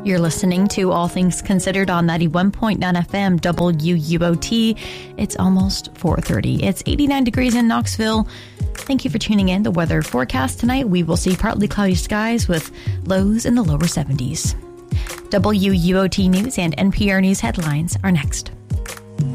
You're listening to All Things Considered on 91.9 FM WUOT. It's almost 4:30. It's 89 degrees in Knoxville. Thank you for tuning in. The weather forecast tonight, we will see partly cloudy skies with lows in the lower 70s. WUOT News and NPR News headlines are next.